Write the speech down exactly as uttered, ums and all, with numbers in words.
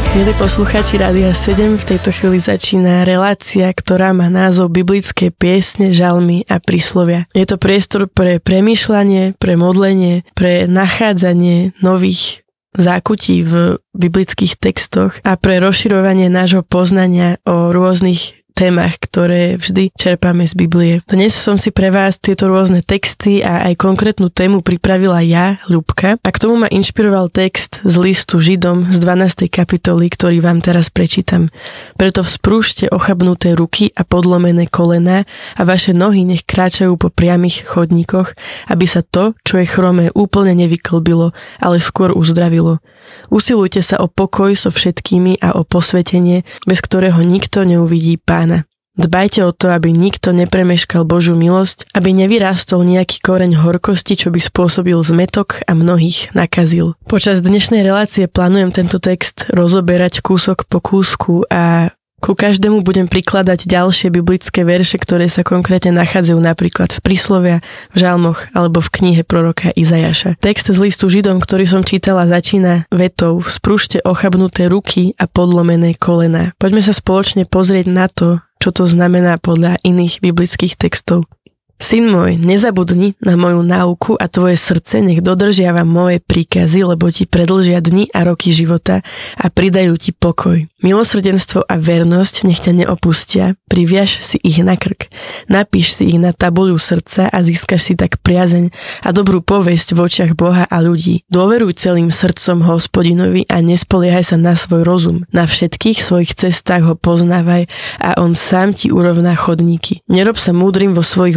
Milí poslucháči Rádia sedem, v tejto chvíli začína relácia, ktorá má názov Biblické piesne, žalmy a príslovia. Je to priestor pre premýšľanie, pre modlenie, pre nachádzanie nových zákutí v biblických textoch a pre rozširovanie nášho poznania o rôznych témach, ktoré vždy čerpáme z Biblie. Dnes som si pre vás tieto rôzne texty a aj konkrétnu tému pripravila ja, Ľubka, a k tomu ma inšpiroval text z listu Židom z dvanástej kapitoly, ktorý vám teraz prečítam. Preto vzprúžte ochabnuté ruky a podlomené kolená a vaše nohy nech kráčajú po priamych chodníkoch, aby sa to, čo je chromé, úplne nevyklbilo, ale skôr uzdravilo. Usilujte sa o pokoj so všetkými a o posvetenie, bez ktorého nikto neuvidí Pána. Dbajte o to, aby nikto nepremeškal Božiu milosť, aby nevyrástol nejaký koreň horkosti, čo by spôsobil zmätok a mnohých nakazil. Počas dnešnej relácie plánujem tento text rozoberať kúsok po kúsku a ku každému budem prikladať ďalšie biblické verše, ktoré sa konkrétne nachádzajú napríklad v príslovia, v žalmoch alebo v knihe proroka Izajaša. Text z listu Židom, ktorý som čítala, začína vetou: Vzprúžte ochabnuté ruky a podlomené kolená. Poďme sa spoločne pozrieť na to, čo to znamená podľa iných biblických textov. Syn môj, nezabudni na moju náuku a tvoje srdce nech dodržiava moje príkazy, lebo ti predĺžia dni a roky života a pridajú ti pokoj. Milosrdenstvo a vernosť nech ťa neopustia, priviaž si ich na krk. Napíš si ich na tabuľu srdca a získaš si tak priazeň a dobrú povesť v očiach Boha a ľudí. Dôveruj celým srdcom Hospodinovi a nespoliehaj sa na svoj rozum. Na všetkých svojich cestách ho poznávaj a on sám ti urovná chodníky. Nerob sa múdrym vo svojich